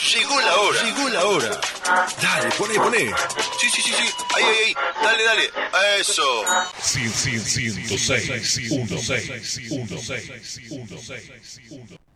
Llegó la hora. Llegó la hora. Dale, poné. Sí. Ahí. Dale. Eso. 106, 106, 106, 106, 106.